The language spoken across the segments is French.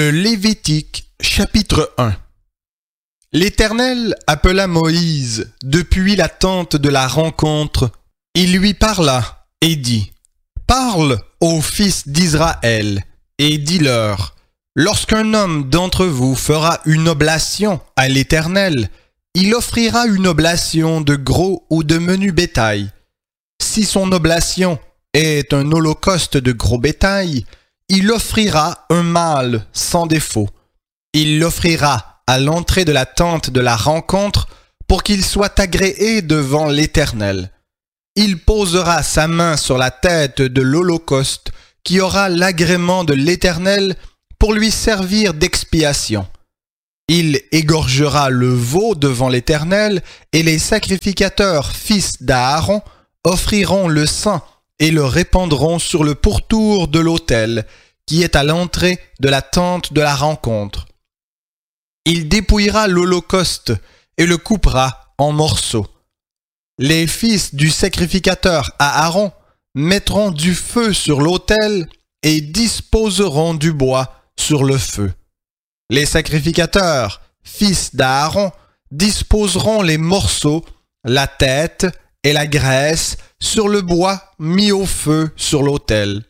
Lévitique, chapitre 1. L'Éternel appela Moïse depuis la tente de la rencontre. Il lui parla et dit : Parle aux fils d'Israël et dis-leur : Lorsqu'un homme d'entre vous fera une oblation à l'Éternel, il offrira une oblation de gros ou de menu bétail. Si son oblation est un holocauste de gros bétail, il offrira un mâle sans défaut. Il l'offrira à l'entrée de la tente de la rencontre pour qu'il soit agréé devant l'Éternel. Il posera sa main sur la tête de l'holocauste qui aura l'agrément de l'Éternel pour lui servir d'expiation. Il égorgera le veau devant l'Éternel et les sacrificateurs fils d'Aaron offriront le sang et le répandront sur le pourtour de l'autel qui est à l'entrée de la tente de la rencontre. Il dépouillera l'holocauste et le coupera en morceaux. Les fils du sacrificateur à Aaron mettront du feu sur l'autel et disposeront du bois sur le feu. Les sacrificateurs, fils d'Aaron, disposeront les morceaux, la tête et la graisse sur le bois mis au feu sur l'autel.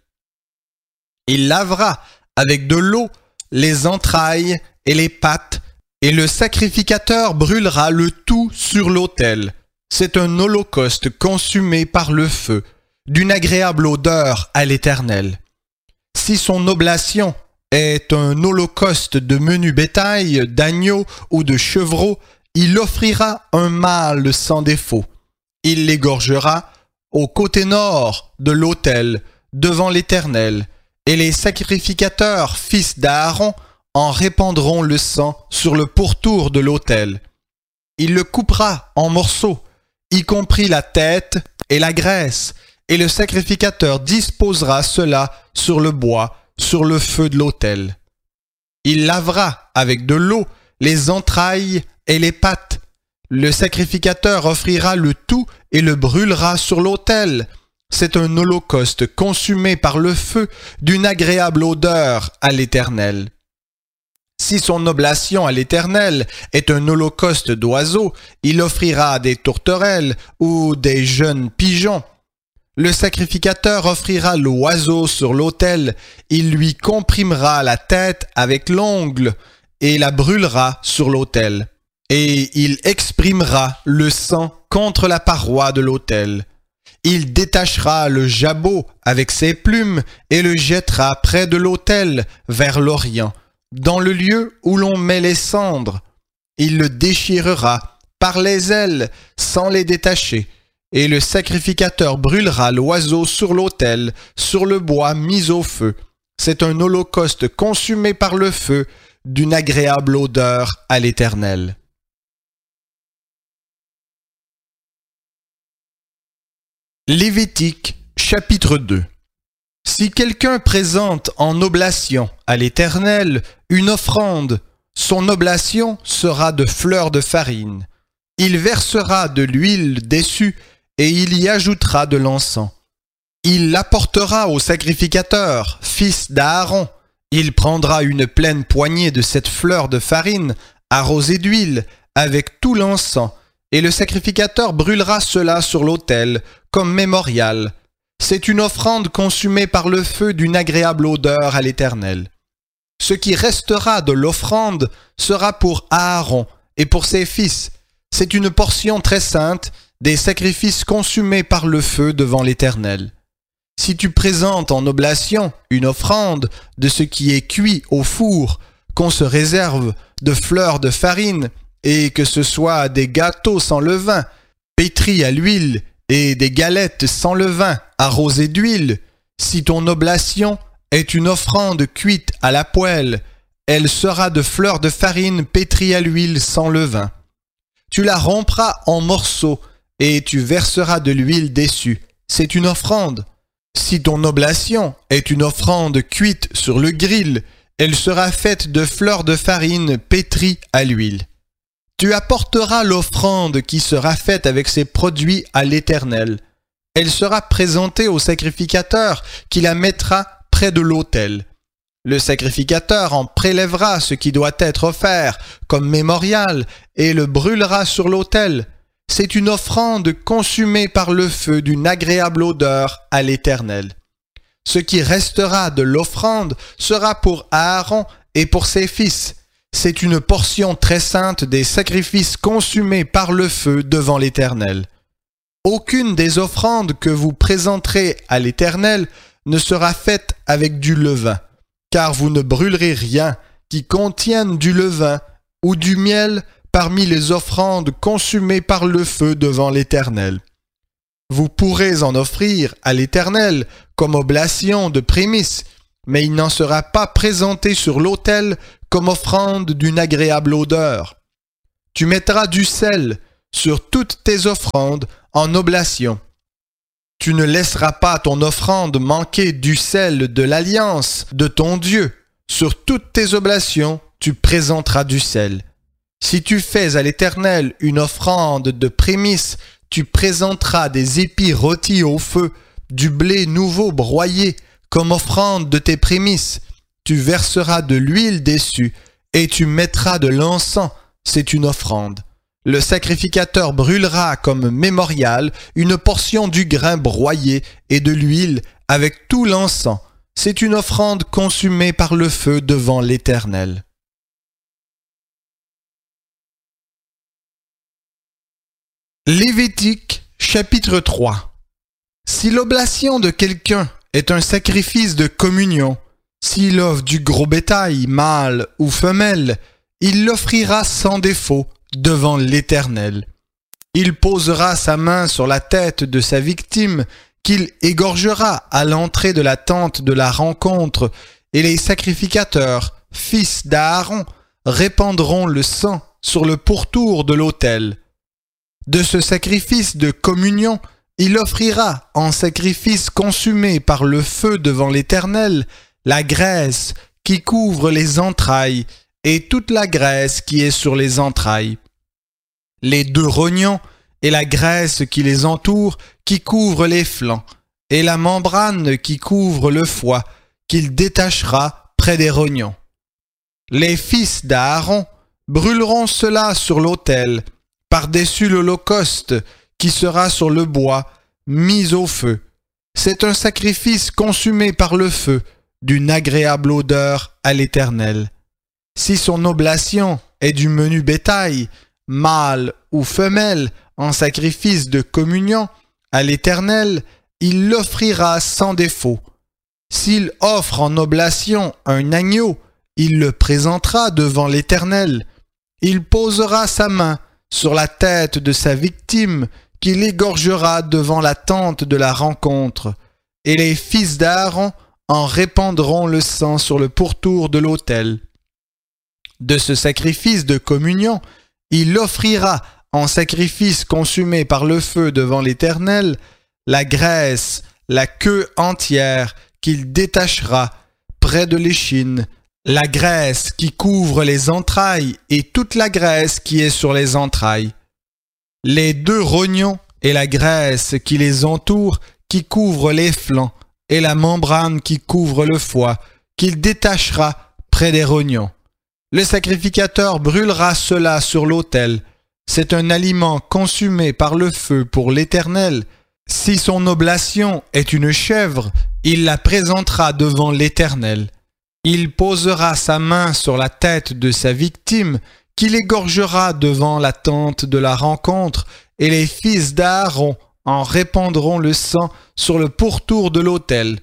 Il lavera avec de l'eau les entrailles et les pattes, et le sacrificateur brûlera le tout sur l'autel. C'est un holocauste consumé par le feu, d'une agréable odeur à l'Éternel. Si son oblation est un holocauste de menu bétail, d'agneau ou de chevreau, il offrira un mâle sans défaut. Il l'égorgera au côté nord de l'autel, devant l'Éternel, et les sacrificateurs, fils d'Aaron, en répandront le sang sur le pourtour de l'autel. Il le coupera en morceaux, y compris la tête et la graisse, et le sacrificateur disposera cela sur le bois, sur le feu de l'autel. Il lavera avec de l'eau les entrailles et les pattes. Le sacrificateur offrira le tout et le brûlera sur l'autel. C'est un holocauste consumé par le feu d'une agréable odeur à l'Éternel. Si son oblation à l'Éternel est un holocauste d'oiseaux, il offrira des tourterelles ou des jeunes pigeons. Le sacrificateur offrira l'oiseau sur l'autel, il lui comprimera la tête avec l'ongle et la brûlera sur l'autel. Et il exprimera le sang contre la paroi de l'autel. Il détachera le jabot avec ses plumes et le jettera près de l'autel vers l'Orient, dans le lieu où l'on met les cendres. Il le déchirera par les ailes sans les détacher, et le sacrificateur brûlera l'oiseau sur l'autel, sur le bois mis au feu. C'est un holocauste consumé par le feu, d'une agréable odeur à l'Éternel. Lévitique, chapitre 2. Si quelqu'un présente en oblation à l'Éternel une offrande, son oblation sera de fleurs de farine. Il versera de l'huile dessus et il y ajoutera de l'encens. Il l'apportera au sacrificateur, fils d'Aaron. Il prendra une pleine poignée de cette fleur de farine arrosée d'huile avec tout l'encens, et le sacrificateur brûlera cela sur l'autel comme mémorial. C'est une offrande consumée par le feu d'une agréable odeur à l'Éternel. Ce qui restera de l'offrande sera pour Aaron et pour ses fils. C'est une portion très sainte des sacrifices consumés par le feu devant l'Éternel. Si tu présentes en oblation une offrande de ce qui est cuit au four, qu'on se réserve de fleurs de farine, et que ce soit des gâteaux sans levain, pétris à l'huile, et des galettes sans levain, arrosées d'huile, si ton oblation est une offrande cuite à la poêle, elle sera de fleurs de farine pétries à l'huile sans levain. Tu la rompras en morceaux, et tu verseras de l'huile dessus. C'est une offrande. Si ton oblation est une offrande cuite sur le grill, elle sera faite de fleurs de farine pétries à l'huile. Tu apporteras l'offrande qui sera faite avec ces produits à l'Éternel. Elle sera présentée au sacrificateur qui la mettra près de l'autel. Le sacrificateur en prélèvera ce qui doit être offert comme mémorial et le brûlera sur l'autel. C'est une offrande consumée par le feu d'une agréable odeur à l'Éternel. Ce qui restera de l'offrande sera pour Aaron et pour ses fils. C'est une portion très sainte des sacrifices consumés par le feu devant l'Éternel. Aucune des offrandes que vous présenterez à l'Éternel ne sera faite avec du levain, car vous ne brûlerez rien qui contienne du levain ou du miel parmi les offrandes consumées par le feu devant l'Éternel. Vous pourrez en offrir à l'Éternel comme oblation de prémices, mais il n'en sera pas présenté sur l'autel comme offrande d'une agréable odeur. Tu mettras du sel sur toutes tes offrandes en oblation. Tu ne laisseras pas ton offrande manquer du sel de l'alliance de ton Dieu. Sur toutes tes oblations, tu présenteras du sel. Si tu fais à l'Éternel une offrande de prémices, tu présenteras des épis rôtis au feu, du blé nouveau broyé, comme offrande de tes prémices. Tu verseras de l'huile dessus, et tu mettras de l'encens, c'est une offrande. Le sacrificateur brûlera comme mémorial une portion du grain broyé et de l'huile avec tout l'encens. C'est une offrande consumée par le feu devant l'Éternel. Lévitique, chapitre 3. Si l'oblation de quelqu'un est un sacrifice de communion, s'il offre du gros bétail, mâle ou femelle, il l'offrira sans défaut devant l'Éternel. Il posera sa main sur la tête de sa victime, qu'il égorgera à l'entrée de la tente de la rencontre, et les sacrificateurs, fils d'Aaron, répandront le sang sur le pourtour de l'autel. De ce sacrifice de communion, il offrira en sacrifice consumé par le feu devant l'Éternel la graisse qui couvre les entrailles et toute la graisse qui est sur les entrailles, les 2 rognons et la graisse qui les entoure, qui couvre les flancs, et la membrane qui couvre le foie, qu'il détachera près des rognons. Les fils d'Aaron brûleront cela sur l'autel, par-dessus l'holocauste qui sera sur le bois, mis au feu. C'est un sacrifice consumé par le feu, d'une agréable odeur à l'Éternel. Si son oblation est du menu bétail, mâle ou femelle, en sacrifice de communion, à l'Éternel, il l'offrira sans défaut. S'il offre en oblation un agneau, il le présentera devant l'Éternel. Il posera sa main sur la tête de sa victime, qu'il égorgera devant la tente de la rencontre, et les fils d'Aaron en répandront le sang sur le pourtour de l'autel. De ce sacrifice de communion, il offrira en sacrifice consumé par le feu devant l'Éternel la graisse, la queue entière qu'il détachera près de l'échine, la graisse qui couvre les entrailles et toute la graisse qui est sur les entrailles, les 2 rognons et la graisse qui les entoure, qui couvre les flancs, et la membrane qui couvre le foie, qu'il détachera près des rognons. Le sacrificateur brûlera cela sur l'autel. C'est un aliment consumé par le feu pour l'Éternel. Si son oblation est une chèvre, il la présentera devant l'Éternel. Il posera sa main sur la tête de sa victime, qu'il égorgera devant la tente de la rencontre, et les fils d'Aaron en répandront le sang sur le pourtour de l'autel.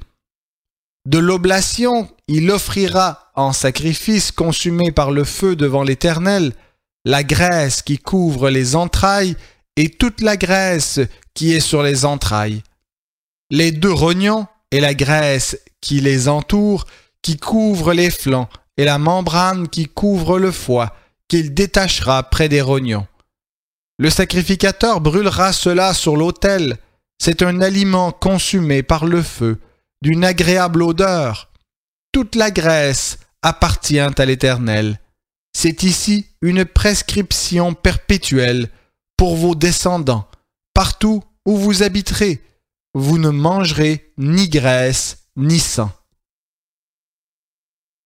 De l'oblation, il offrira en sacrifice consumé par le feu devant l'Éternel la graisse qui couvre les entrailles et toute la graisse qui est sur les entrailles, les 2 rognons et la graisse qui les entoure, qui couvre les flancs, et la membrane qui couvre le foie, qu'il détachera près des rognons. Le sacrificateur brûlera cela sur l'autel. C'est un aliment consumé par le feu, d'une agréable odeur. Toute la graisse appartient à l'Éternel. C'est ici une prescription perpétuelle pour vos descendants. Partout où vous habiterez, vous ne mangerez ni graisse ni sang.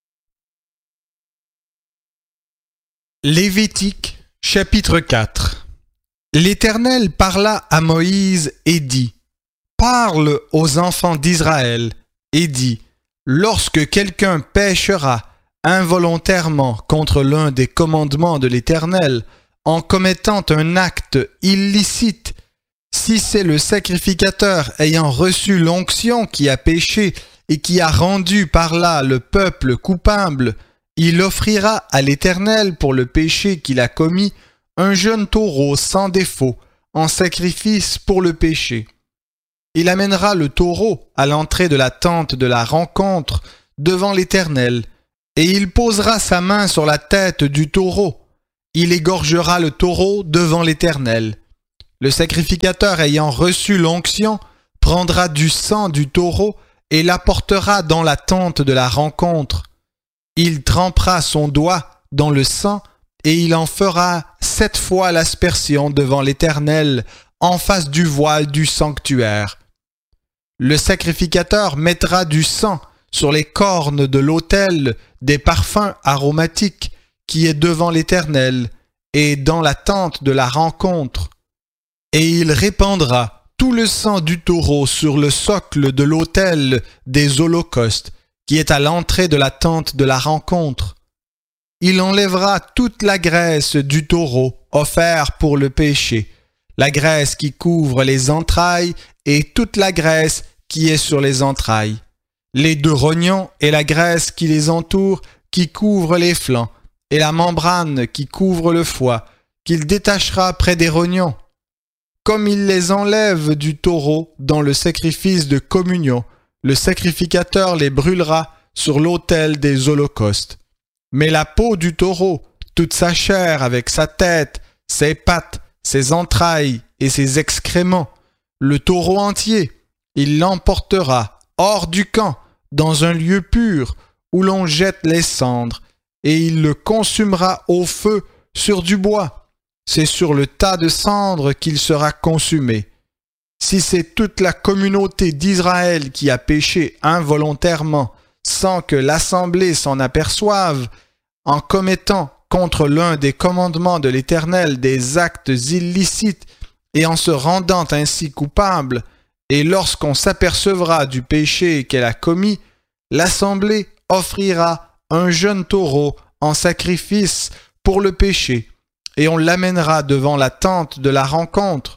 Lévitique, chapitre 4. L'Éternel parla à Moïse et dit : Parle aux enfants d'Israël et dis : Lorsque quelqu'un péchera involontairement contre l'un des commandements de l'Éternel, en commettant un acte illicite, si c'est le sacrificateur ayant reçu l'onction qui a péché et qui a rendu par là le peuple coupable, il offrira à l'Éternel pour le péché qu'il a commis un jeune taureau sans défaut en sacrifice pour le péché. Il amènera le taureau à l'entrée de la tente de la rencontre devant l'Éternel, et il posera sa main sur la tête du taureau. Il égorgera le taureau devant l'Éternel. Le sacrificateur ayant reçu l'onction prendra du sang du taureau et l'apportera dans la tente de la rencontre. Il trempera son doigt dans le sang et il en fera 7 fois l'aspersion devant l'Éternel en face du voile du sanctuaire. Le sacrificateur mettra du sang sur les cornes de l'autel des parfums aromatiques qui est devant l'Éternel et dans la tente de la rencontre. Et il répandra tout le sang du taureau sur le socle de l'autel des holocaustes qui est à l'entrée de la tente de la rencontre. Il enlèvera toute la graisse du taureau offert pour le péché, la graisse qui couvre les entrailles et toute la graisse qui est sur les entrailles, les 2 rognons et la graisse qui les entoure, qui couvre les flancs, et la membrane qui couvre le foie, qu'il détachera près des rognons. Comme il les enlève du taureau dans le sacrifice de communion, le sacrificateur les brûlera sur l'autel des holocaustes. Mais la peau du taureau, toute sa chair avec sa tête, ses pattes, ses entrailles et ses excréments, le taureau entier, il l'emportera hors du camp, dans un lieu pur, où l'on jette les cendres, et il le consumera au feu sur du bois. C'est sur le tas de cendres qu'il sera consumé. Si c'est toute la communauté d'Israël qui a péché involontairement, sans que l'assemblée s'en aperçoive, en commettant contre l'un des commandements de l'Éternel des actes illicites et en se rendant ainsi coupable, et lorsqu'on s'apercevra du péché qu'elle a commis, l'assemblée offrira un jeune taureau en sacrifice pour le péché, et on l'amènera devant la tente de la rencontre.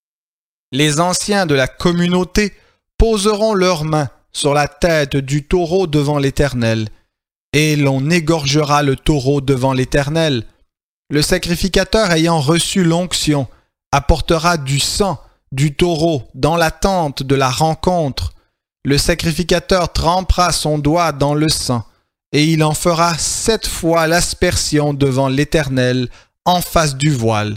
Les anciens de la communauté poseront leurs mains sur la tête du taureau devant l'Éternel, et l'on égorgera le taureau devant l'Éternel. Le sacrificateur ayant reçu l'onction apportera du sang du taureau dans la tente de la rencontre. Le sacrificateur trempera son doigt dans le sang, et il en fera 7 fois l'aspersion devant l'Éternel en face du voile.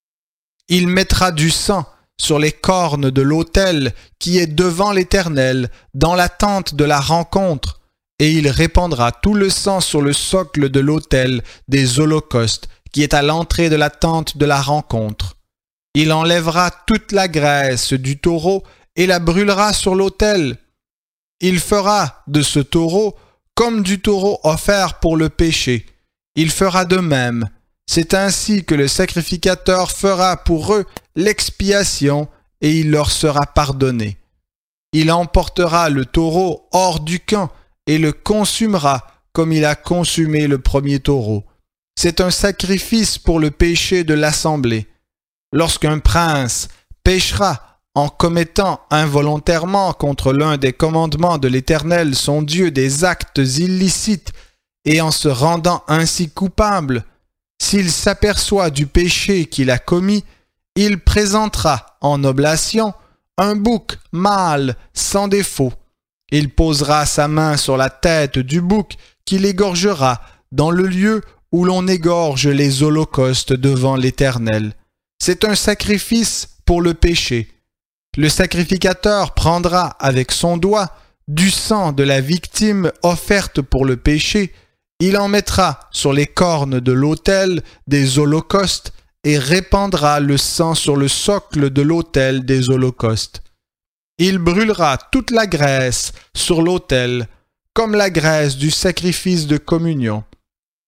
Il mettra du sang sur les cornes de l'autel qui est devant l'Éternel, dans la tente de la rencontre, et il répandra tout le sang sur le socle de l'autel des holocaustes qui est à l'entrée de la tente de la rencontre. Il enlèvera toute la graisse du taureau et la brûlera sur l'autel. Il fera de ce taureau comme du taureau offert pour le péché. Il fera de même. C'est ainsi que le sacrificateur fera pour eux l'expiation et il leur sera pardonné. Il emportera le taureau hors du camp et le consumera comme il a consumé le premier taureau. C'est un sacrifice pour le péché de l'assemblée. Lorsqu'un prince péchera en commettant involontairement contre l'un des commandements de l'Éternel son Dieu des actes illicites et en se rendant ainsi coupable, s'il s'aperçoit du péché qu'il a commis, il présentera en oblation un bouc mâle sans défaut. Il posera sa main sur la tête du bouc qu'il égorgera dans le lieu où l'on égorge les holocaustes devant l'Éternel. C'est un sacrifice pour le péché. Le sacrificateur prendra avec son doigt du sang de la victime offerte pour le péché. Il en mettra sur les cornes de l'autel des holocaustes et répandra le sang sur le socle de l'autel des holocaustes. Il brûlera toute la graisse sur l'autel, comme la graisse du sacrifice de communion.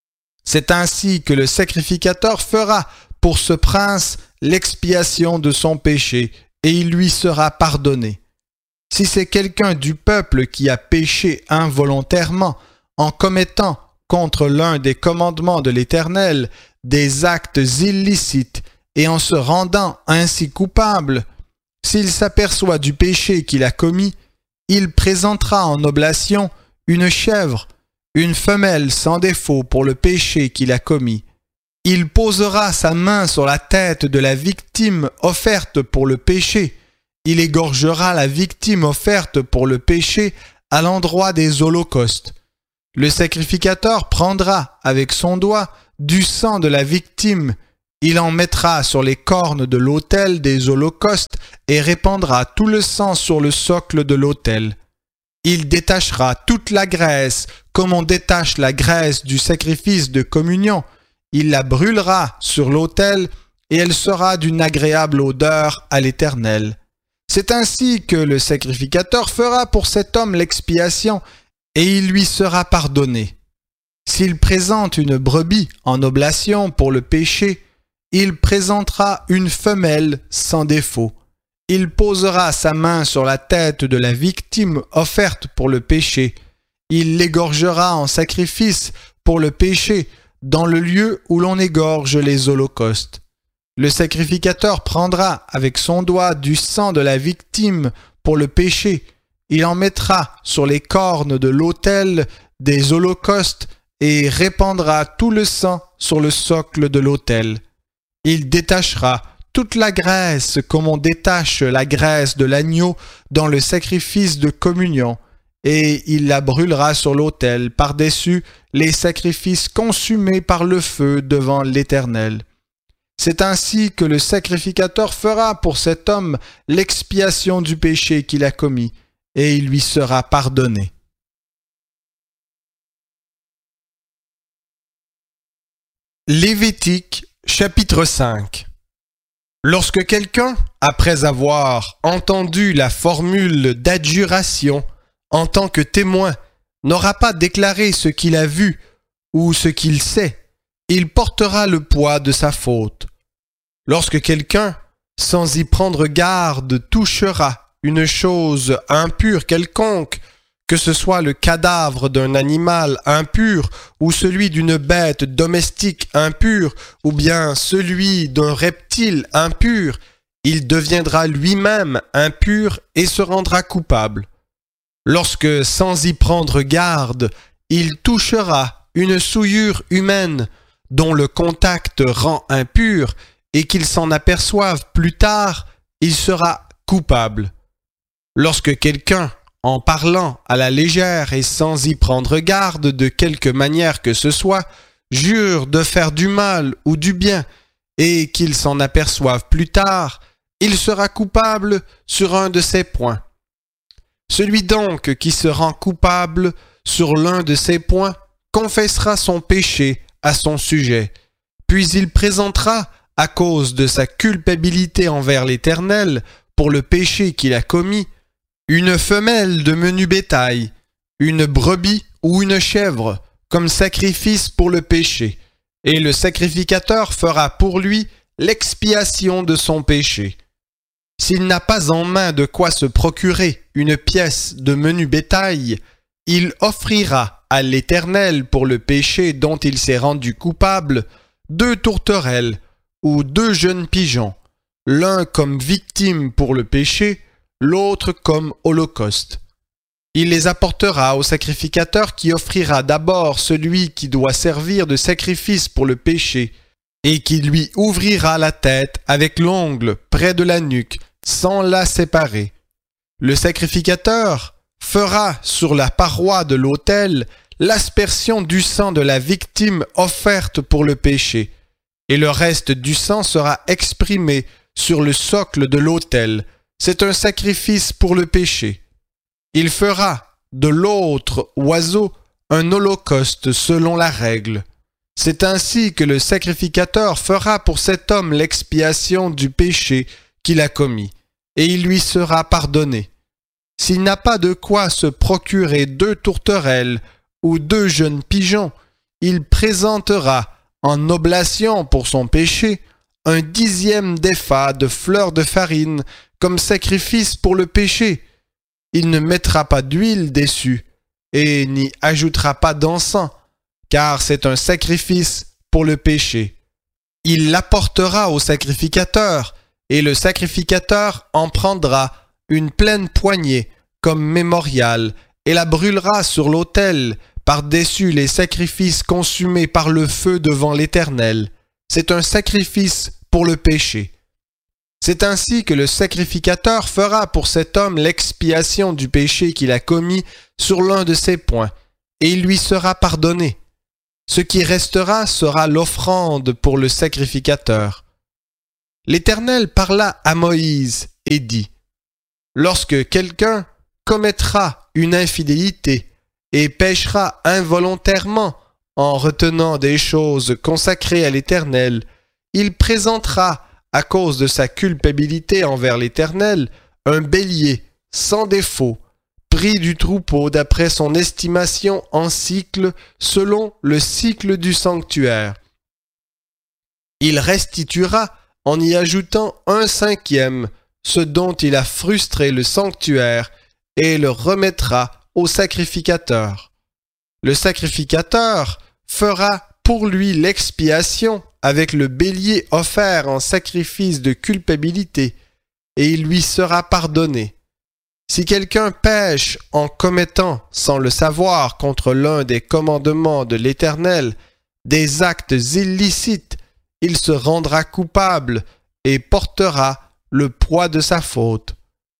C'est ainsi que le sacrificateur fera pour ce prince l'expiation de son péché, et il lui sera pardonné. Si c'est quelqu'un du peuple qui a péché involontairement en commettant contre l'un des commandements de l'Éternel des actes illicites et en se rendant ainsi coupable, s'il s'aperçoit du péché qu'il a commis, il présentera en oblation une chèvre, une femelle sans défaut pour le péché qu'il a commis. Il posera sa main sur la tête de la victime offerte pour le péché. Il égorgera la victime offerte pour le péché à l'endroit des holocaustes. Le sacrificateur prendra avec son doigt du sang de la victime. Il en mettra sur les cornes de l'autel des holocaustes et répandra tout le sang sur le socle de l'autel. Il détachera toute la graisse comme on détache la graisse du sacrifice de communion. Il la brûlera sur l'autel et elle sera d'une agréable odeur à l'Éternel. C'est ainsi que le sacrificateur fera pour cet homme l'expiation et il lui sera pardonné. S'il présente une brebis en oblation pour le péché, il présentera une femelle sans défaut. Il posera sa main sur la tête de la victime offerte pour le péché. Il l'égorgera en sacrifice pour le péché dans le lieu où l'on égorge les holocaustes. Le sacrificateur prendra avec son doigt du sang de la victime pour le péché. Il en mettra sur les cornes de l'autel des holocaustes et répandra tout le sang sur le socle de l'autel. Il détachera toute la graisse comme on détache la graisse de l'agneau dans le sacrifice de communion, et il la brûlera sur l'autel par-dessus les sacrifices consumés par le feu devant l'Éternel. C'est ainsi que le sacrificateur fera pour cet homme l'expiation du péché qu'il a commis, et il lui sera pardonné. Lévitique, chapitre 5. Lorsque quelqu'un, après avoir entendu la formule d'adjuration en tant que témoin, n'aura pas déclaré ce qu'il a vu ou ce qu'il sait, il portera le poids de sa faute. Lorsque quelqu'un, sans y prendre garde, touchera une chose impure quelconque, que ce soit le cadavre d'un animal impur ou celui d'une bête domestique impure ou bien celui d'un reptile impur, il deviendra lui-même impur et se rendra coupable. Lorsque, sans y prendre garde, il touchera une souillure humaine dont le contact rend impur et qu'il s'en aperçoive plus tard, il sera coupable. Lorsque quelqu'un, en parlant à la légère et sans y prendre garde de quelque manière que ce soit, jure de faire du mal ou du bien, et qu'il s'en aperçoive plus tard, il sera coupable sur un de ces points. Celui donc qui se rend coupable sur l'un de ces points confessera son péché à son sujet, puis il présentera, à cause de sa culpabilité envers l'Éternel, pour le péché qu'il a commis, une femelle de menu bétail, une brebis ou une chèvre, comme sacrifice pour le péché, et le sacrificateur fera pour lui l'expiation de son péché. S'il n'a pas en main de quoi se procurer une pièce de menu bétail, il offrira à l'Éternel pour le péché dont il s'est rendu coupable 2 tourterelles ou 2 jeunes pigeons, l'un comme victime pour le péché, l'autre comme holocauste. Il les apportera au sacrificateur qui offrira d'abord celui qui doit servir de sacrifice pour le péché, et qui lui ouvrira la tête avec l'ongle près de la nuque, sans la séparer. Le sacrificateur fera sur la paroi de l'autel l'aspersion du sang de la victime offerte pour le péché, et le reste du sang sera exprimé sur le socle de l'autel. C'est un sacrifice pour le péché. Il fera de l'autre oiseau un holocauste selon la règle. C'est ainsi que le sacrificateur fera pour cet homme l'expiation du péché qu'il a commis, et il lui sera pardonné. S'il n'a pas de quoi se procurer 2 tourterelles ou 2 jeunes pigeons, il présentera en oblation pour son péché un 10e d'épha de fleur de farine comme sacrifice pour le péché. Il ne mettra pas d'huile dessus et n'y ajoutera pas d'encens, car c'est un sacrifice pour le péché. Il l'apportera au sacrificateur, et le sacrificateur en prendra une pleine poignée comme mémorial et la brûlera sur l'autel par-dessus les sacrifices consumés par le feu devant l'Éternel. C'est un sacrifice pour le péché. C'est ainsi que le sacrificateur fera pour cet homme l'expiation du péché qu'il a commis sur l'un de ses poings, et il lui sera pardonné. Ce qui restera sera l'offrande pour le sacrificateur. L'Éternel parla à Moïse et dit : Lorsque quelqu'un commettra une infidélité et péchera involontairement en retenant des choses consacrées à l'Éternel, il présentera, à cause de sa culpabilité envers l'Éternel, un bélier sans défaut, pris du troupeau d'après son estimation en cycle, selon le cycle du sanctuaire. Il restituera en y ajoutant 1/5, ce dont il a frustré le sanctuaire, et le remettra au sacrificateur. Le sacrificateur fera pour lui l'expiation avec le bélier offert en sacrifice de culpabilité, et il lui sera pardonné. Si quelqu'un pêche en commettant, sans le savoir, contre l'un des commandements de l'Éternel, des actes illicites, il se rendra coupable et portera le poids de sa faute.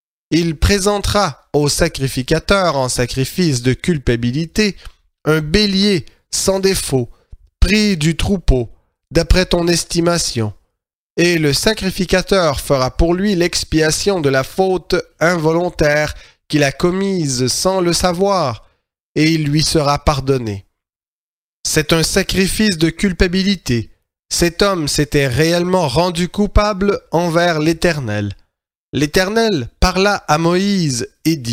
Il présentera au sacrificateur en sacrifice de culpabilité un bélier sans défaut, pris du troupeau, d'après ton estimation, et le sacrificateur fera pour lui l'expiation de la faute involontaire qu'il a commise sans le savoir, et il lui sera pardonné. C'est un sacrifice de culpabilité. Cet homme s'était réellement rendu coupable envers l'Éternel. L'Éternel parla à Moïse et dit :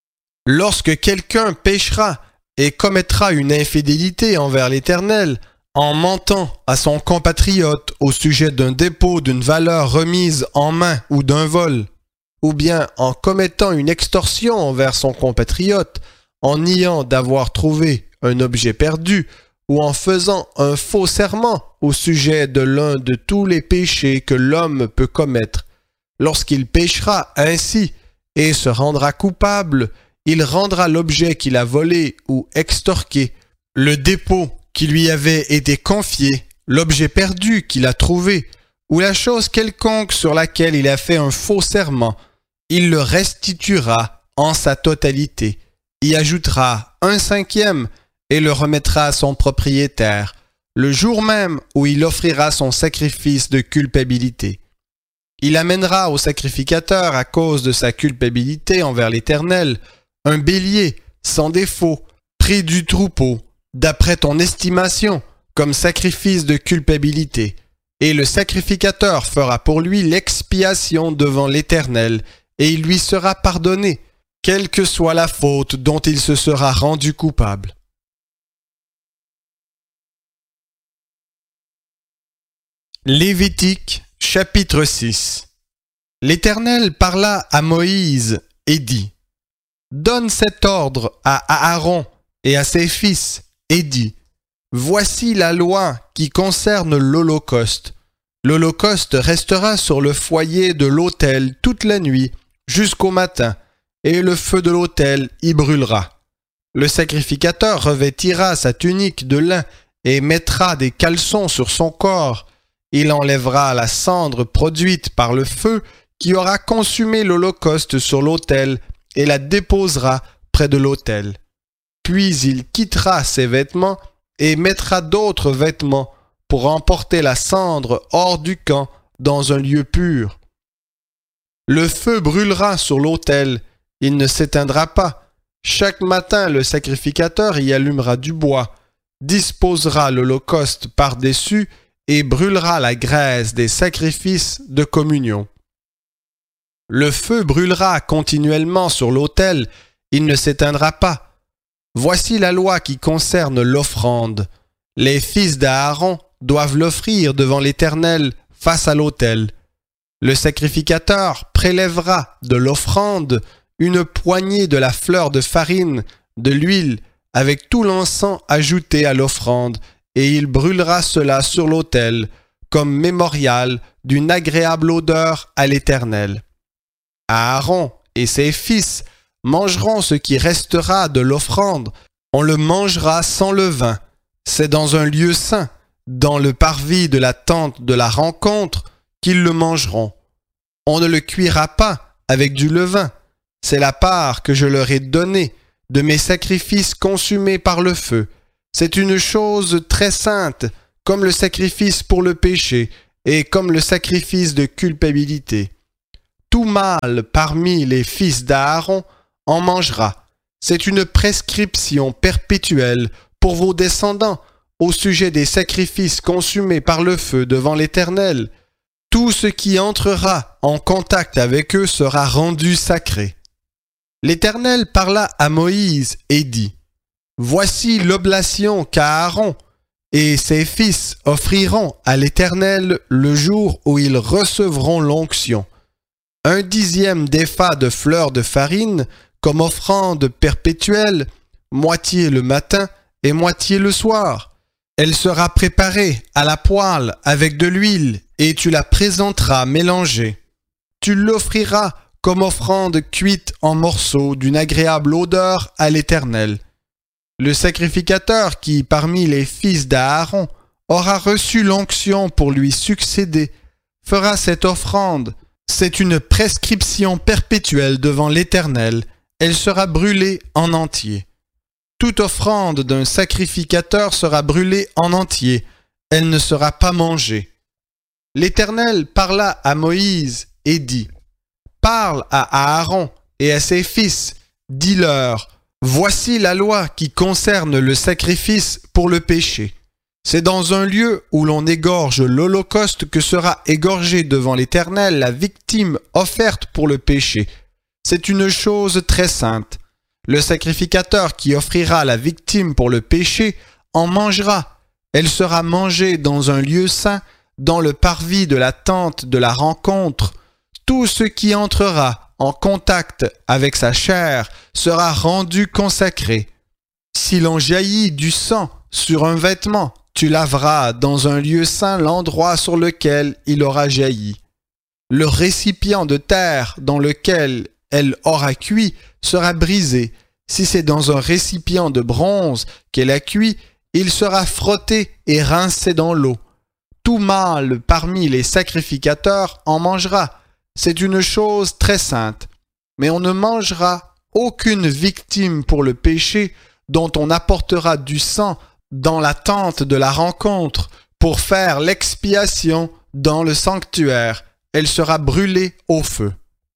Lorsque quelqu'un péchera et commettra une infidélité envers l'Éternel, en mentant à son compatriote au sujet d'un dépôt d'une valeur remise en main ou d'un vol, ou bien en commettant une extorsion envers son compatriote, en niant d'avoir trouvé un objet perdu, ou en faisant un faux serment au sujet de l'un de tous les péchés que l'homme peut commettre, lorsqu'il péchera ainsi et se rendra coupable, il rendra l'objet qu'il a volé ou extorqué, le dépôt qui lui avait été confié, l'objet perdu qu'il a trouvé, ou la chose quelconque sur laquelle il a fait un faux serment, il le restituera en sa totalité, y ajoutera 1/5 et le remettra à son propriétaire, le jour même où il offrira son sacrifice de culpabilité. Il amènera au sacrificateur, à cause de sa culpabilité envers l'Éternel, un bélier sans défaut, pris du troupeau, d'après ton estimation, comme sacrifice de culpabilité, et le sacrificateur fera pour lui l'expiation devant l'Éternel, et il lui sera pardonné, quelle que soit la faute dont il se sera rendu coupable. Lévitique, chapitre 6. L'Éternel parla à Moïse et dit : Donne cet ordre à Aaron et à ses fils, et dit : Voici la loi qui concerne l'Holocauste. L'Holocauste restera sur le foyer de l'autel toute la nuit jusqu'au matin, et le feu de l'autel y brûlera. Le sacrificateur revêtira sa tunique de lin et mettra des caleçons sur son corps. Il enlèvera la cendre produite par le feu qui aura consumé l'Holocauste sur l'autel et la déposera près de l'autel. Puis il quittera ses vêtements et mettra d'autres vêtements pour emporter la cendre hors du camp dans un lieu pur. Le feu brûlera sur l'autel, il ne s'éteindra pas. Chaque matin, le sacrificateur y allumera du bois, disposera l'holocauste par-dessus et brûlera la graisse des sacrifices de communion. Le feu brûlera continuellement sur l'autel, il ne s'éteindra pas. Voici la loi qui concerne l'offrande. Les fils d'Aaron doivent l'offrir devant l'Éternel face à l'autel. Le sacrificateur prélèvera de l'offrande une poignée de la fleur de farine, de l'huile, avec tout l'encens ajouté à l'offrande, et il brûlera cela sur l'autel, comme mémorial d'une agréable odeur à l'Éternel. Aaron et ses fils mangeront ce qui restera de l'offrande. On le mangera sans levain. C'est dans un lieu saint, dans le parvis de la tente de la rencontre, qu'ils le mangeront. On ne le cuira pas avec du levain. C'est la part que je leur ai donnée de mes sacrifices consumés par le feu. C'est une chose très sainte, comme le sacrifice pour le péché et comme le sacrifice de culpabilité. Tout mâle parmi les fils d'Aaron en mangera. C'est une prescription perpétuelle pour vos descendants au sujet des sacrifices consumés par le feu devant l'Éternel. Tout ce qui entrera en contact avec eux sera rendu sacré. L'Éternel parla à Moïse et dit : Voici l'oblation qu'Aaron et ses fils offriront à l'Éternel le jour où ils recevront l'onction. 1/10 d'épha de fleur de farine comme offrande perpétuelle, moitié le matin et moitié le soir. Elle sera préparée à la poêle avec de l'huile et tu la présenteras mélangée. Tu l'offriras comme offrande cuite en morceaux d'une agréable odeur à l'Éternel. Le sacrificateur qui, parmi les fils d'Aaron, aura reçu l'onction pour lui succéder, fera cette offrande. C'est une prescription perpétuelle devant l'Éternel. Elle sera brûlée en entier. Toute offrande d'un sacrificateur sera brûlée en entier. Elle ne sera pas mangée. L'Éternel parla à Moïse et dit : Parle à Aaron et à ses fils, dis-leur : Voici la loi qui concerne le sacrifice pour le péché. C'est dans un lieu où l'on égorge l'holocauste que sera égorgée devant l'Éternel la victime offerte pour le péché. C'est une chose très sainte. Le sacrificateur qui offrira la victime pour le péché en mangera. Elle sera mangée dans un lieu saint, dans le parvis de la tente de la rencontre. Tout ce qui entrera en contact avec sa chair sera rendu consacré. Si l'on jaillit du sang sur un vêtement, tu laveras dans un lieu saint l'endroit sur lequel il aura jailli. Le récipient de terre dans lequel elle aura cuit sera brisé. Si c'est dans un récipient de bronze qu'elle a cuit, il sera frotté et rincé dans l'eau. Tout mâle parmi les sacrificateurs en mangera. C'est une chose très sainte. Mais on ne mangera aucune victime pour le péché dont on apportera du sang dans la tente de la rencontre pour faire l'expiation dans le sanctuaire. Elle sera brûlée au feu.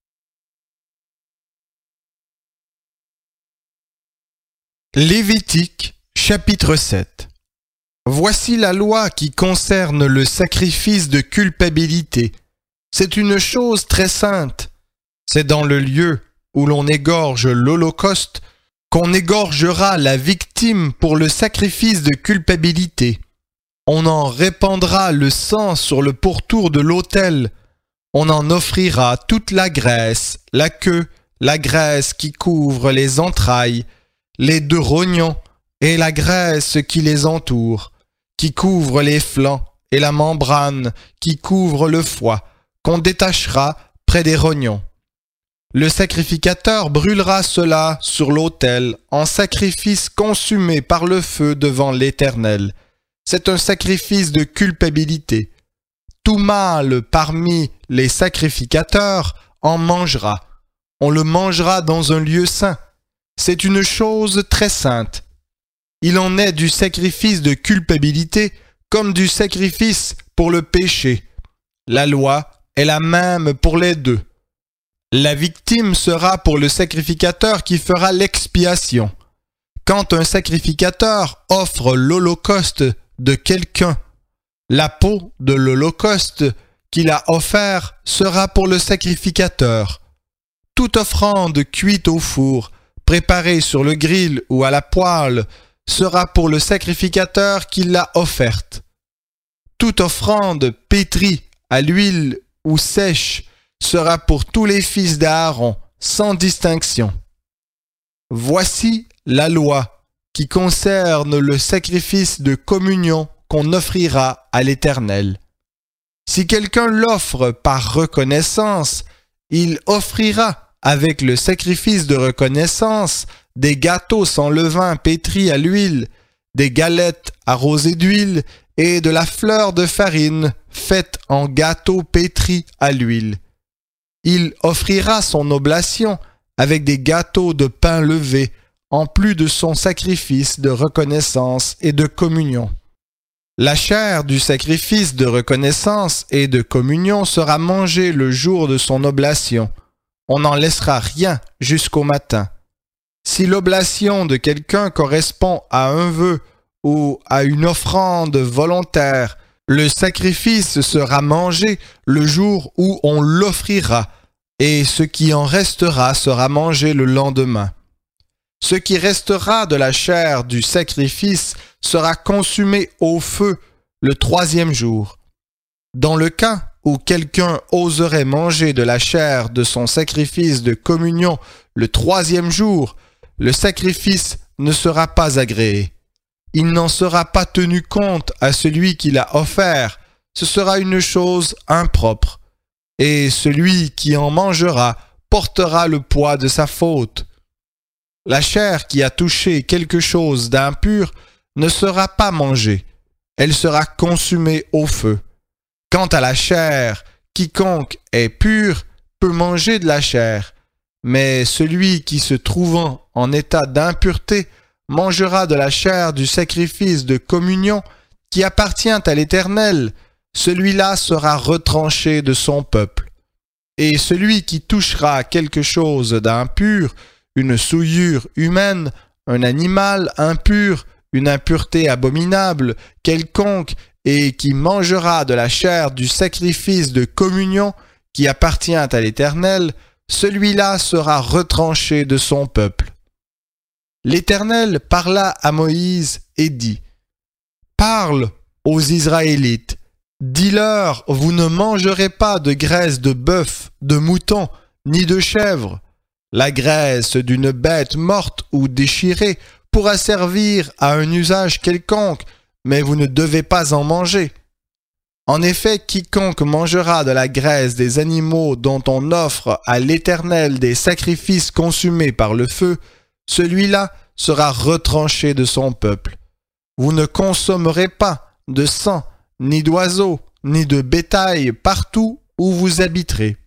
Lévitique, chapitre 7. Voici la loi qui concerne le sacrifice de culpabilité. C'est une chose très sainte. C'est dans le lieu où l'on égorge l'holocauste qu'on égorgera la victime pour le sacrifice de culpabilité. On en répandra le sang sur le pourtour de l'autel. On en offrira toute la graisse, la queue, la graisse qui couvre les entrailles, les 2 rognons et la graisse qui les entoure, qui couvre les flancs et la membrane qui couvre le foie, qu'on détachera près des rognons. Le sacrificateur brûlera cela sur l'autel en sacrifice consumé par le feu devant l'Éternel. C'est un sacrifice de culpabilité. Tout mâle parmi les sacrificateurs en mangera. On le mangera dans un lieu saint. C'est une chose très sainte. Il en est du sacrifice de culpabilité comme du sacrifice pour le péché. La loi est la même pour les deux. La victime sera pour le sacrificateur qui fera l'expiation. Quand un sacrificateur offre l'holocauste de quelqu'un, la peau de l'holocauste qu'il a offert sera pour le sacrificateur. Toute offrande cuite au four, préparée sur le grill ou à la poêle, sera pour le sacrificateur qui l'a offerte. Toute offrande pétrie à l'huile ou sèche sera pour tous les fils d'Aaron, sans distinction. Voici la loi qui concerne le sacrifice de communion qu'on offrira à l'Éternel. Si quelqu'un l'offre par reconnaissance, il offrira avec le sacrifice de reconnaissance des gâteaux sans levain pétris à l'huile, des galettes arrosées d'huile et de la fleur de farine faite en gâteaux pétris à l'huile. Il offrira son oblation avec des gâteaux de pain levé, en plus de son sacrifice de reconnaissance et de communion. La chair du sacrifice de reconnaissance et de communion sera mangée le jour de son oblation. On n'en laissera rien jusqu'au matin. Si l'oblation de quelqu'un correspond à un vœu ou à une offrande volontaire, le sacrifice sera mangé le jour où on l'offrira, et ce qui en restera sera mangé le lendemain. Ce qui restera de la chair du sacrifice sera consumé au feu le 3e jour. Dans le cas où quelqu'un oserait manger de la chair de son sacrifice de communion le 3e jour, le sacrifice ne sera pas agréé. Il n'en sera pas tenu compte à celui qui l'a offert, ce sera une chose impropre, et celui qui en mangera portera le poids de sa faute. La chair qui a touché quelque chose d'impur ne sera pas mangée, elle sera consumée au feu. Quant à la chair, quiconque est pur peut manger de la chair, mais celui qui se trouvant en état d'impureté mangera de la chair du sacrifice de communion qui appartient à l'Éternel, celui-là sera retranché de son peuple. Et celui qui touchera quelque chose d'impur, une souillure humaine, un animal impur, une impureté abominable, quelconque, et qui mangera de la chair du sacrifice de communion qui appartient à l'Éternel, celui-là sera retranché de son peuple. L'Éternel parla à Moïse et dit : « Parle aux Israélites, dis-leur, vous ne mangerez pas de graisse de bœuf, de mouton, ni de chèvre. La graisse d'une bête morte ou déchirée pourra servir à un usage quelconque, mais vous ne devez pas en manger. En effet, quiconque mangera de la graisse des animaux dont on offre à l'Éternel des sacrifices consumés par le feu, celui-là sera retranché de son peuple. Vous ne consommerez pas de sang, ni d'oiseaux, ni de bétail partout où vous habiterez.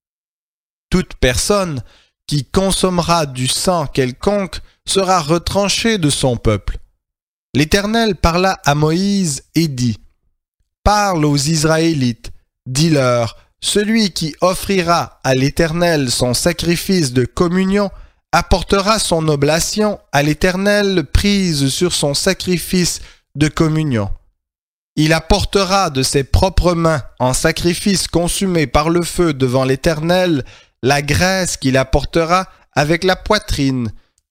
Toute personne qui consommera du sang quelconque sera retranchée de son peuple. L'Éternel parla à Moïse et dit : « Parle aux Israélites, dis-leur, celui qui offrira à l'Éternel son sacrifice de communion apportera son oblation à l'Éternel prise sur son sacrifice de communion. Il apportera de ses propres mains en sacrifice consumé par le feu devant l'Éternel la graisse qu'il apportera avec la poitrine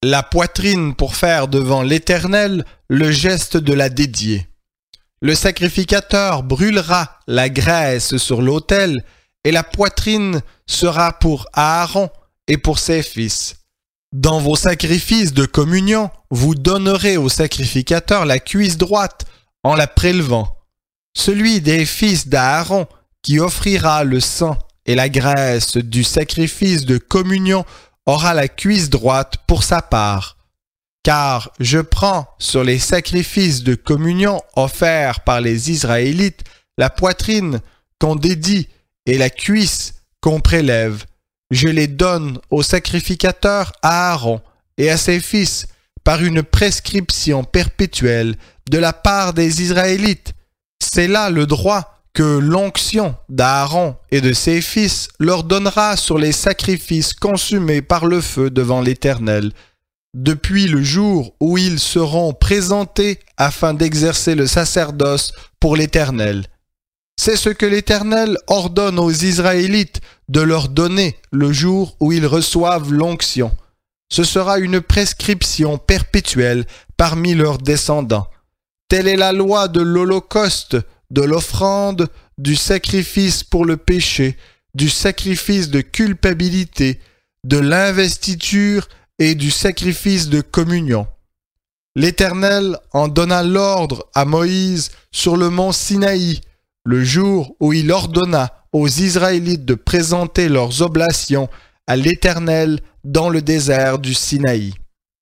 pour faire devant l'Éternel le geste de la dédiée. Le sacrificateur brûlera la graisse sur l'autel, et la poitrine sera pour Aaron et pour ses fils. Dans vos sacrifices de communion, vous donnerez au sacrificateur la cuisse droite en la prélevant. Celui des fils d'Aaron qui offrira le sang et la graisse du sacrifice de communion aura la cuisse droite pour sa part. Car je prends sur les sacrifices de communion offerts par les Israélites la poitrine qu'on dédie et la cuisse qu'on prélève. Je les donne au sacrificateur Aaron et à ses fils par une prescription perpétuelle de la part des Israélites. C'est là le droit que l'onction d'Aaron et de ses fils leur donnera sur les sacrifices consumés par le feu devant l'Éternel, depuis le jour où ils seront présentés afin d'exercer le sacerdoce pour l'Éternel. C'est ce que l'Éternel ordonne aux Israélites de leur donner le jour où ils reçoivent l'onction. Ce sera une prescription perpétuelle parmi leurs descendants. Telle est la loi de l'holocauste, de l'offrande, du sacrifice pour le péché, du sacrifice de culpabilité, de l'investiture et du sacrifice de communion. L'Éternel en donna l'ordre à Moïse sur le mont Sinaï, le jour où il ordonna aux Israélites de présenter leurs oblations à l'Éternel dans le désert du Sinaï.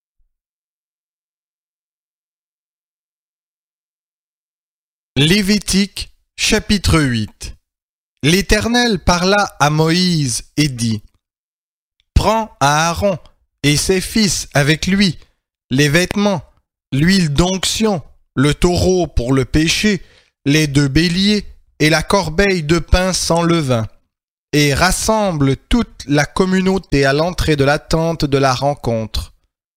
Lévitique, chapitre 8. L'Éternel parla à Moïse et dit : Prends Aaron et ses fils avec lui, les vêtements, l'huile d'onction, le taureau pour le péché, les 2 béliers et la corbeille de pain sans levain, et rassemble toute la communauté à l'entrée de la tente de la rencontre.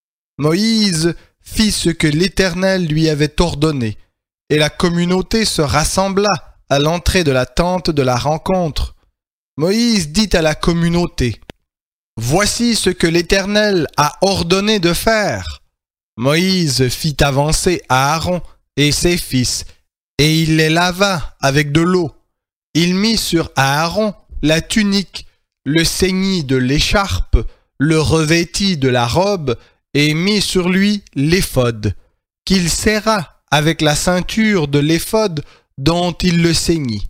Moïse fit ce que l'Éternel lui avait ordonné, et la communauté se rassembla à l'entrée de la tente de la rencontre. Moïse dit à la communauté : Voici ce que l'Éternel a ordonné de faire. Moïse fit avancer Aaron et ses fils, et il les lava avec de l'eau. Il mit sur Aaron la tunique, le ceigni de l'écharpe, le revêtit de la robe, et mit sur lui l'éphod, qu'il serra avec la ceinture de l'éphod dont il le ceignit.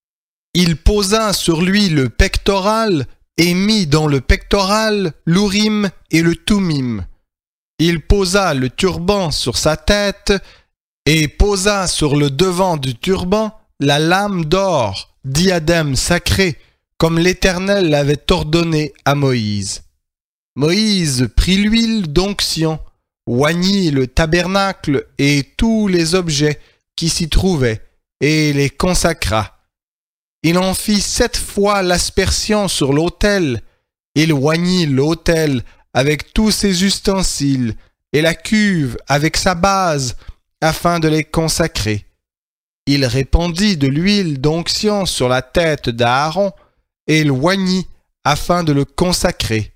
Il posa sur lui le pectoral, et mit dans le pectoral l'Urim et le Thummim. Il posa le turban sur sa tête, et posa sur le devant du turban la lame d'or, diadème sacré, comme l'Éternel l'avait ordonné à Moïse. Moïse prit l'huile d'onction, oignit le tabernacle et tous les objets qui s'y trouvaient, et les consacra. Il en fit 7 fois l'aspersion sur l'autel. Il oignit l'autel avec tous ses ustensiles, et la cuve avec sa base, afin de les consacrer. Il répandit de l'huile d'onction sur la tête d'Aaron, et l'oignit afin de le consacrer.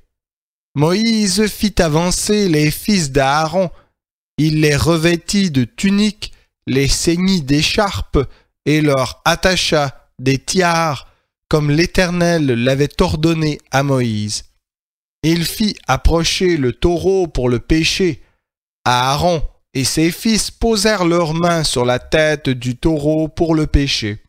Moïse fit avancer les fils d'Aaron. Il les revêtit de tuniques, les ceignit d'écharpes, et leur attacha des tiares, comme l'Éternel l'avait ordonné à Moïse. Il fit approcher le taureau pour le péché. Aaron et ses fils posèrent leurs mains sur la tête du taureau pour le péché.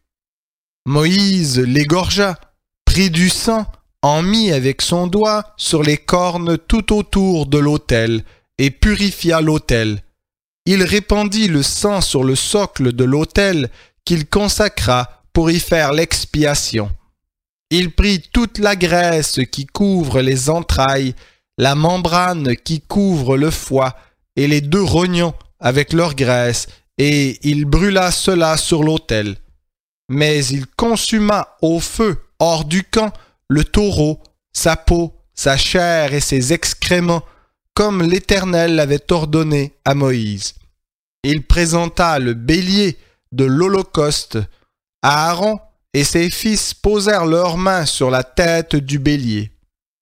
Moïse l'égorgea, prit du sang, en mit avec son doigt sur les cornes tout autour de l'autel, et purifia l'autel. Il répandit le sang sur le socle de l'autel qu'il consacra pour y faire l'expiation. Il prit toute la graisse qui couvre les entrailles, la membrane qui couvre le foie, et les 2 rognons avec leur graisse, et il brûla cela sur l'autel. Mais il consuma au feu, hors du camp, le taureau, sa peau, sa chair et ses excréments, comme l'Éternel l'avait ordonné à Moïse. Il présenta le bélier de l'holocauste. Aaron et ses fils posèrent leurs mains sur la tête du bélier.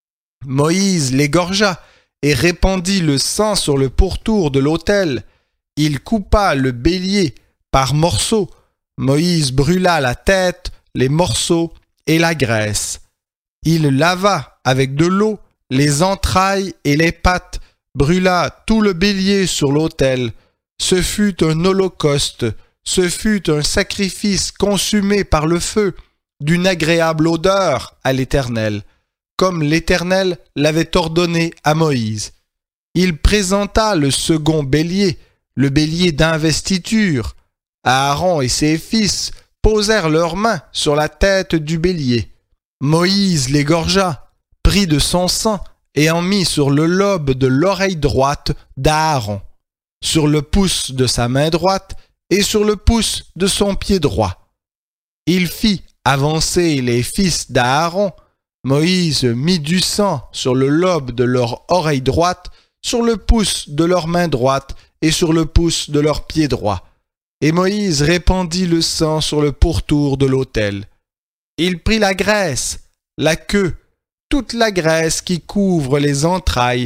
Moïse l'égorgea et répandit le sang sur le pourtour de l'autel. Il coupa le bélier par morceaux. Moïse brûla la tête, les morceaux et la graisse. Il lava avec de l'eau les entrailles et les pattes, brûla tout le bélier sur l'autel. Ce fut un holocauste, ce fut un sacrifice consumé par le feu, d'une agréable odeur à l'Éternel, comme l'Éternel l'avait ordonné à Moïse. Il présenta le second bélier, le bélier d'investiture. Aaron et ses fils posèrent leurs mains sur la tête du bélier. Moïse l'égorgea, prit de son sang et en mit sur le lobe de l'oreille droite d'Aaron, sur le pouce de sa main droite et sur le pouce de son pied droit. Il fit avancer les fils d'Aaron. Moïse mit du sang sur le lobe de leur oreille droite, sur le pouce de leur main droite et sur le pouce de leur pied droit. Et Moïse répandit le sang sur le pourtour de l'autel. Il prit la graisse, la queue, toute la graisse qui couvre les entrailles,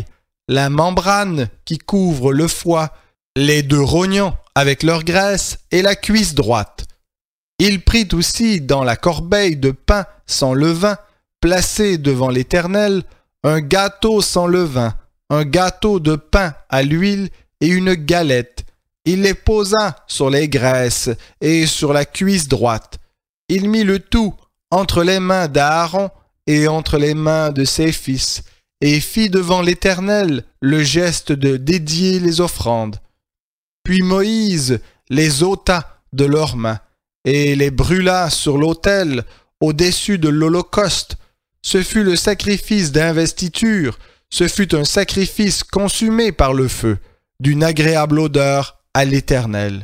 la membrane qui couvre le foie, les 2 rognons avec leur graisse et la cuisse droite. Il prit aussi dans la corbeille de pain sans levain, placé devant l'Éternel, un gâteau sans levain, un gâteau de pain à l'huile et une galette. Il les posa sur les graisses et sur la cuisse droite. Il mit le tout entre les mains d'Aaron et entre les mains de ses fils, et fit devant l'Éternel le geste de dédier les offrandes. Puis Moïse les ôta de leurs mains, et les brûla sur l'autel au-dessus de l'holocauste. Ce fut le sacrifice d'investiture, ce fut un sacrifice consumé par le feu, d'une agréable odeur à l'Éternel.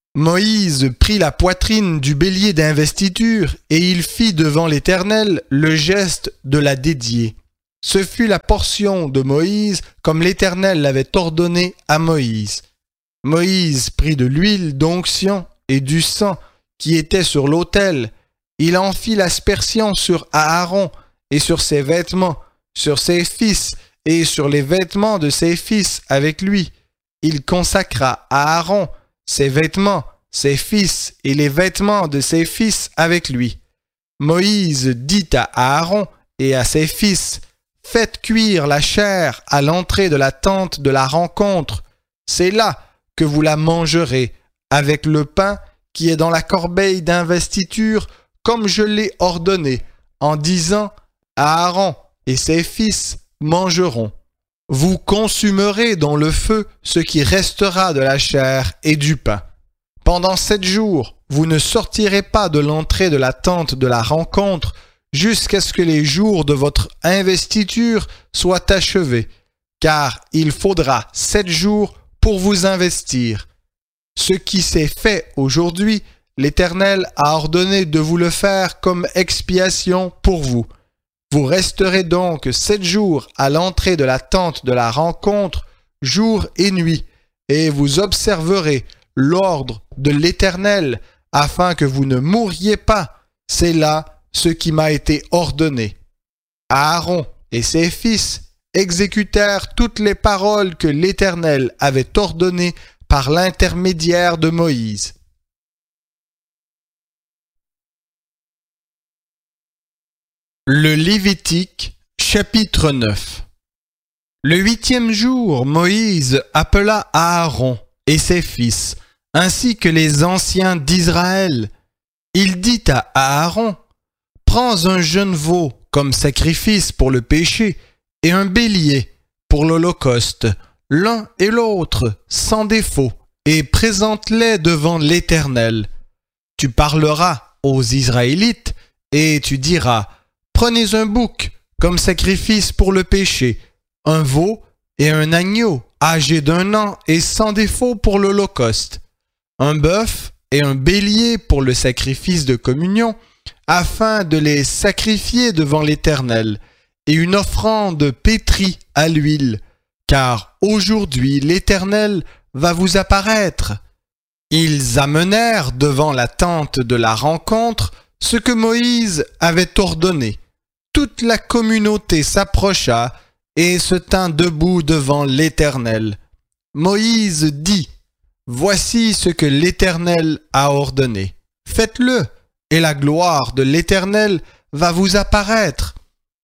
Moïse prit la poitrine du bélier d'investiture, et il fit devant l'Éternel le geste de la dédier. Ce fut la portion de Moïse comme l'Éternel l'avait ordonné à Moïse. Moïse prit de l'huile d'onction et du sang qui était sur l'autel. Il en fit l'aspersion sur Aaron et sur ses vêtements, sur ses fils et sur les vêtements de ses fils avec lui. Il consacra Aaron, ses vêtements, ses fils et les vêtements de ses fils avec lui. Moïse dit à Aaron et à ses fils, « Faites cuire la chair à l'entrée de la tente de la rencontre. C'est là que vous la mangerez, avec le pain qui est dans la corbeille d'investiture, comme je l'ai ordonné, en disant, Aaron et ses fils mangeront. Vous consumerez dans le feu ce qui restera de la chair et du pain. Pendant 7 jours, vous ne sortirez pas de l'entrée de la tente de la rencontre jusqu'à ce que les jours de votre investiture soient achevés, car il faudra 7 jours pour vous investir. Ce qui s'est fait aujourd'hui, l'Éternel a ordonné de vous le faire comme expiation pour vous. Vous resterez donc 7 jours à l'entrée de la tente de la rencontre, jour et nuit, et vous observerez l'ordre de l'Éternel, afin que vous ne mouriez pas. C'est là ce qui m'a été ordonné. Aaron et ses fils exécutèrent toutes les paroles que l'Éternel avait ordonnées par l'intermédiaire de Moïse. Le Lévitique, chapitre 9. Le 8e jour, Moïse appela Aaron et ses fils, ainsi que les anciens d'Israël. Il dit à Aaron, « Prends un jeune veau comme sacrifice pour le péché et un bélier pour l'holocauste, l'un et l'autre sans défaut, et présente-les devant l'Éternel. Tu parleras aux Israélites et tu diras, « Prenez un bouc comme sacrifice pour le péché, un veau et un agneau âgé d'1 an et sans défaut pour l'holocauste, un bœuf et un bélier pour le sacrifice de communion, afin de les sacrifier devant l'Éternel, et une offrande pétrie à l'huile, car aujourd'hui l'Éternel va vous apparaître. » Ils amenèrent devant la tente de la rencontre ce que Moïse avait ordonné. Toute la communauté s'approcha et se tint debout devant l'Éternel. Moïse dit, « Voici ce que l'Éternel a ordonné. Faites-le, et la gloire de l'Éternel va vous apparaître. »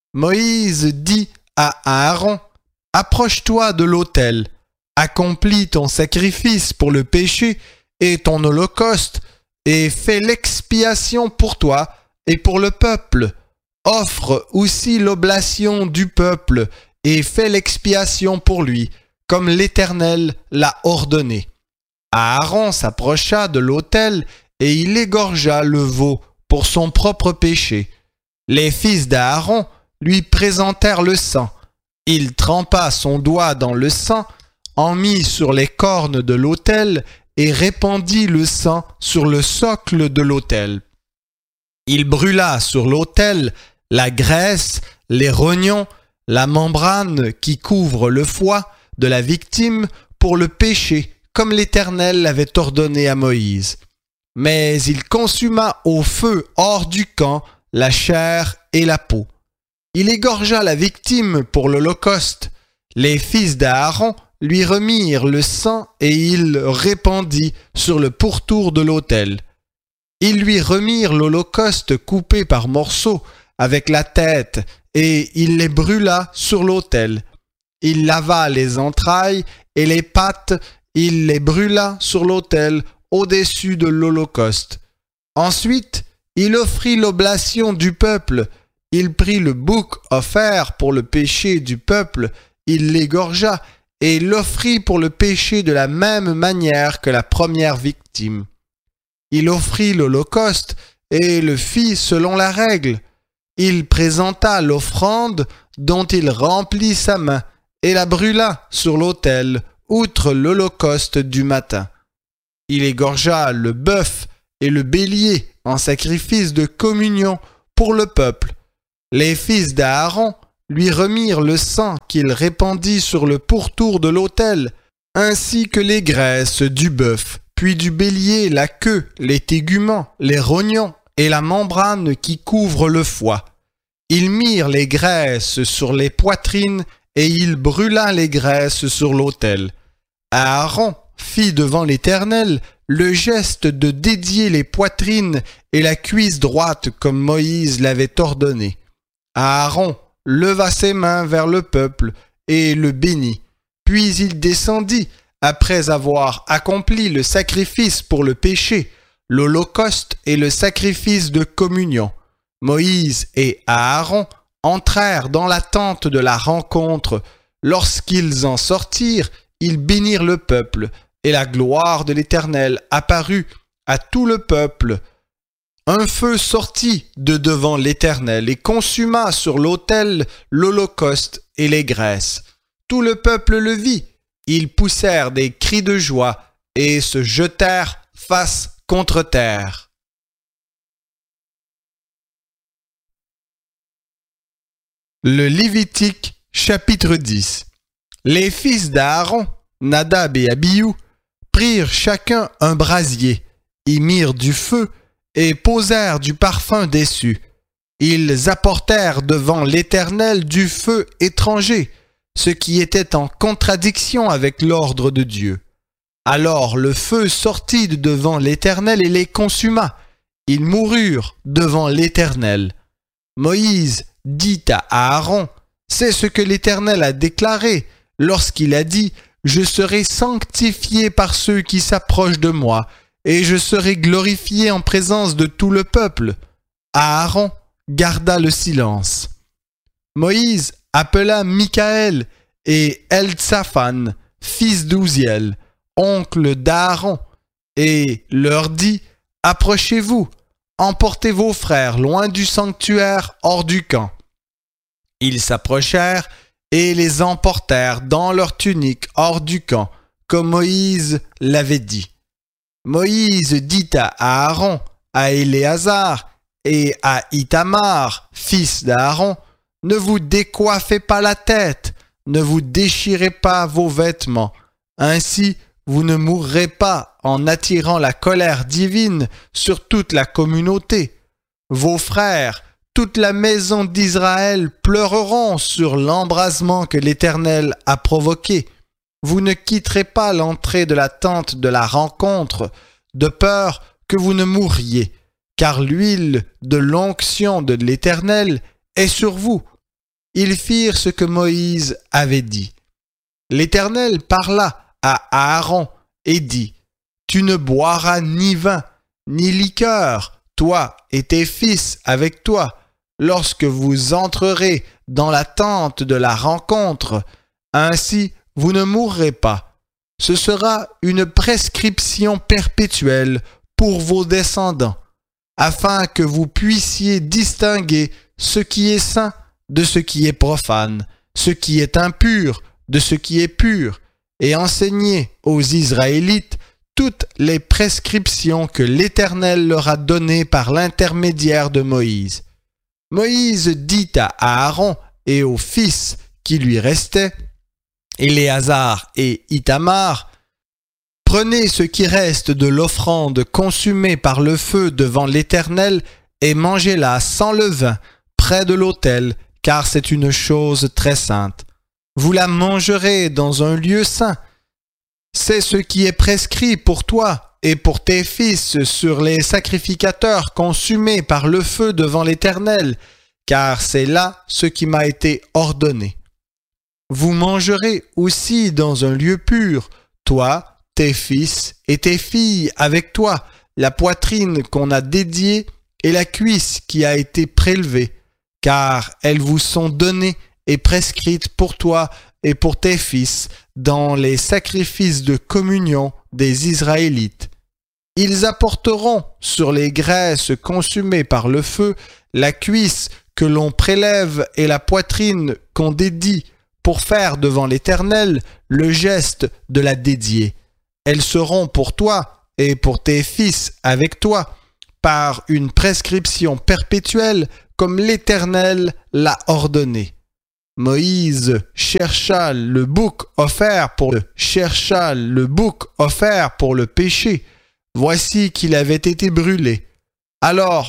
Moïse dit à Aaron, « Approche-toi de l'autel, accomplis ton sacrifice pour le péché et ton holocauste, et fais l'expiation pour toi et pour le peuple. Offre aussi l'oblation du peuple, et fais l'expiation pour lui, comme l'Éternel l'a ordonné. » Aaron s'approcha de l'autel, et il égorgea le veau pour son propre péché. Les fils d'Aaron lui présentèrent le sang. Il trempa son doigt dans le sang, en mit sur les cornes de l'autel, et répandit le sang sur le socle de l'autel. Il brûla sur l'autel la graisse, les rognons, la membrane qui couvre le foie de la victime pour le péché, comme l'Éternel l'avait ordonné à Moïse. Mais il consuma au feu hors du camp la chair et la peau. Il égorgea la victime pour l'holocauste, Les fils d'Aaron lui remirent le sang et il le répandit sur le pourtour de l'autel. Ils lui remirent l'holocauste coupé par morceaux avec la tête et il les brûla sur l'autel. Il lava les entrailles et les pattes, il les brûla sur l'autel au-dessus de l'holocauste. Ensuite, il offrit l'oblation du peuple. Il prit le bouc offert pour le péché du peuple, il l'égorgea et l'offrit pour le péché de la même manière que la première victime. Il offrit l'holocauste et le fit selon la règle. Il présenta l'offrande dont il remplit sa main et la brûla sur l'autel, outre l'holocauste du matin. Il égorgea le bœuf et le bélier en sacrifice de communion pour le peuple. Les fils d'Aaron lui remirent le sang qu'il répandit sur le pourtour de l'autel, ainsi que les graisses du bœuf, puis du bélier, la queue, les téguments, les rognons et la membrane qui couvre le foie. Ils mirent les graisses sur les poitrines et il brûla les graisses sur l'autel. Aaron fit devant l'Éternel le geste de dédier les poitrines et la cuisse droite comme Moïse l'avait ordonné. Aaron leva ses mains vers le peuple et le bénit. Puis il descendit, après avoir accompli le sacrifice pour le péché, l'holocauste et le sacrifice de communion. Moïse et Aaron entrèrent dans la tente de la rencontre. Lorsqu'ils en sortirent, ils bénirent le peuple, et la gloire de l'Éternel apparut à tout le peuple. Un feu sortit de devant l'Éternel et consuma sur l'autel l'holocauste et les graisses. Tout le peuple le vit. Ils poussèrent des cris de joie et se jetèrent face contre terre. Le Lévitique, chapitre 10. Les fils d'Aaron, Nadab et Abihu, prirent chacun un brasier, y mirent du feu et posèrent du parfum dessus. Ils apportèrent devant l'Éternel du feu étranger, ce qui était en contradiction avec l'ordre de Dieu. Alors le feu sortit de devant l'Éternel et les consuma. Ils moururent devant l'Éternel. Moïse dit à Aaron, « C'est ce que l'Éternel a déclaré lorsqu'il a dit, « Je serai sanctifié par ceux qui s'approchent de moi, et je serai glorifié en présence de tout le peuple. » Aaron garda le silence. Moïse appela Michaël et Eltsaphan, fils d'Ouziel, oncle d'Aaron, et leur dit, « Approchez-vous, emportez vos frères loin du sanctuaire hors du camp. » Ils s'approchèrent et les emportèrent dans leurs tuniques hors du camp, comme Moïse l'avait dit. Moïse dit à Aaron, à Éléazar et à Ithamar, fils d'Aaron, « Ne vous décoiffez pas la tête, ne vous déchirez pas vos vêtements, ainsi vous ne mourrez pas en attirant la colère divine sur toute la communauté. Vos frères, toute la maison d'Israël pleureront sur l'embrasement que l'Éternel a provoqué. Vous ne quitterez pas l'entrée de la tente de la rencontre, de peur que vous ne mourriez, car l'huile de l'onction de l'Éternel est sur vous. » Ils firent ce que Moïse avait dit. L'Éternel parla à Aaron et dit, « Tu ne boiras ni vin, ni liqueur, toi et tes fils avec toi, lorsque vous entrerez dans la tente de la rencontre, ainsi vous ne mourrez pas. Ce sera une prescription perpétuelle pour vos descendants, afin que vous puissiez distinguer ce qui est saint de ce qui est profane, ce qui est impur de ce qui est pur, et enseigner aux Israélites toutes les prescriptions que l'Éternel leur a données par l'intermédiaire de Moïse. » Moïse dit à Aaron et aux fils qui lui restaient, Éléazar et Ithamar, « Prenez ce qui reste de l'offrande consumée par le feu devant l'Éternel et mangez-la sans levain, près de l'autel, car c'est une chose très sainte. vous la mangerez dans un lieu saint. C'est ce qui est prescrit pour toi et pour tes fils sur les sacrificateurs consumés par le feu devant l'Éternel, car c'est là ce qui m'a été ordonné. Vous mangerez aussi dans un lieu pur, toi, tes fils et tes filles avec toi, la poitrine qu'on a dédiée et la cuisse qui a été prélevée, car elles vous sont données et prescrites pour toi et pour tes fils dans les sacrifices de communion des Israélites. Ils apporteront sur les graisses consumées par le feu la cuisse que l'on prélève et la poitrine qu'on dédie pour faire devant l'Éternel le geste de la dédier. Elles seront pour toi et pour tes fils avec toi par une prescription perpétuelle comme l'Éternel l'a ordonné. Moïse chercha le bouc offert pour le péché. Voici qu'il avait été brûlé. Alors